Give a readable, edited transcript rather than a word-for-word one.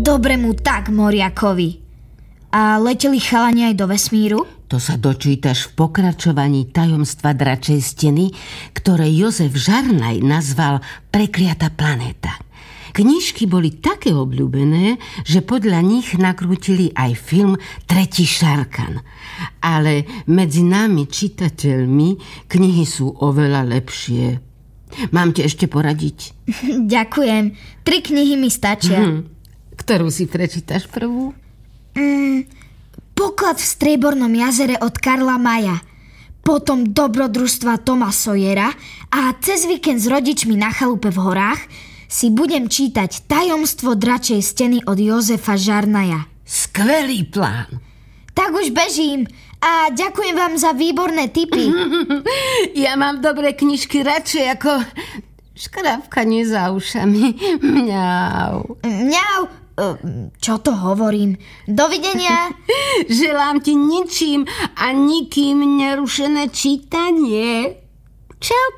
Dobre mu tak, Moriakovi. A leteli chalani aj do vesmíru? To sa dočítaš v pokračovaní Tajomstva dračej steny, ktoré Jozef Žarnaj nazval Prekliatá planéta. Knižky boli také obľúbené, že podľa nich nakrútili aj film Tretí Šarkan. Ale medzi nami, čitateľmi, knihy sú oveľa lepšie. Mám ti ešte poradiť? Ďakujem. 3 knihy mi stačia. Ktorú si prečítaš prvú? Poklad v Striebornom jazere od Karla Maja. Potom Dobrodružstva Toma Sawyera a cez víkend s rodičmi na chalupe v horách si budem čítať Tajomstvo dračej steny od Jozefa Žarnaja. Skvelý plán. Tak už bežím a ďakujem vám za výborné tipy. Ja mám dobré knižky radšej ako škrabkanie za ušami. Mňau. Mňau. Čo to hovorím? Dovidenia. Želám ti ničím a nikým nerušené čítanie. Čau.